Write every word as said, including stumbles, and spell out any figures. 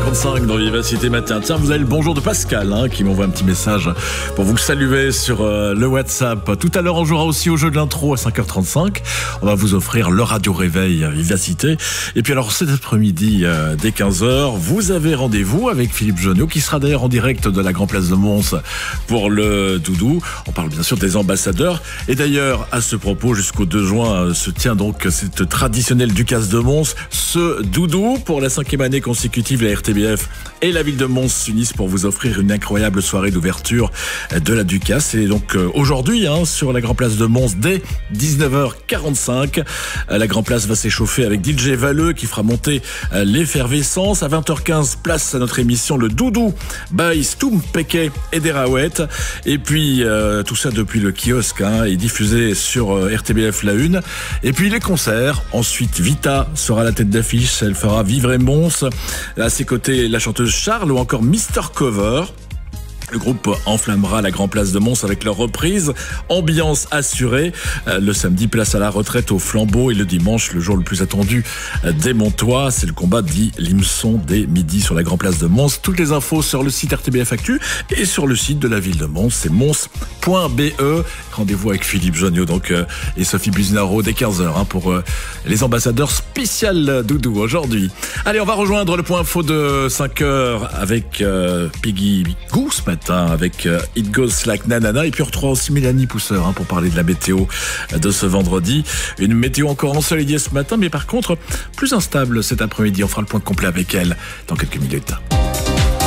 quarante-cinq dans Vivacité Matin. Tiens, vous avez le bonjour de Pascal hein, qui m'envoie un petit message pour vous saluer sur euh, le WhatsApp. Tout à l'heure, on jouera aussi au jeu de l'intro à cinq heures trente-cinq. On va vous offrir le radio réveil Vivacité. Et puis alors, cet après-midi, euh, dès quinze heures, vous avez rendez-vous avec Philippe Jonniot, qui sera d'ailleurs en direct de la Grand Place de Mons pour le doudou. On parle bien sûr des ambassadeurs. Et d'ailleurs, à ce propos, jusqu'au deux juin, se tient donc cette traditionnelle Ducasse de Mons, ce doudou. Pour la cinquième année consécutive, la R T B F et la ville de Mons s'unissent pour vous offrir une incroyable soirée d'ouverture de la Ducasse. Et donc euh, aujourd'hui, hein, sur la Grand Place de Mons, dès dix-neuf heures quarante-cinq, euh, la Grand Place va s'échauffer avec D J Valleux qui fera monter euh, l'effervescence. À vingt heures quinze, place à notre émission Le Doudou by Stoum Peke et Derawet. Et puis euh, tout ça depuis le kiosque hein, est diffusé sur euh, R T B F La Une. Et puis les concerts. Ensuite, Vita sera la tête d'affiche. Elle fera vivre et Mons. À ses côtés, la chanteuse Charles ou encore Mister Cover. Le groupe enflammera la Grand Place de Mons avec leur reprise. Ambiance assurée. Euh, le samedi, place à la retraite au flambeau. Et le dimanche, le jour le plus attendu euh, des Montois, c'est le combat dit Limson dès midi sur la Grand Place de Mons. Toutes les infos sur le site R T B F Actu et sur le site de la ville de Mons. C'est mons point b e. Rendez-vous avec Philippe Jonniot donc, euh, et Sophie Buzinaro dès quinze heures hein, pour euh, les ambassadeurs spécial doudou aujourd'hui. Allez, on va rejoindre le point info de cinq heures avec euh, Piggy Gou ce matin. Avec euh, It Goes Like Nanana. Et puis on retrouvera aussi Mélanie Pousseur hein, pour parler de la météo de ce vendredi. Une météo encore ensoleillée ce matin, mais par contre plus instable cet après-midi. On fera le point complet avec elle dans quelques minutes.